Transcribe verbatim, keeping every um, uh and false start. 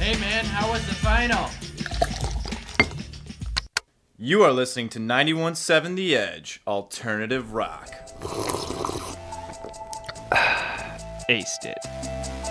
Hey man, how was the final? You are listening to ninety-one point seven The Edge, alternative rock. Aced it.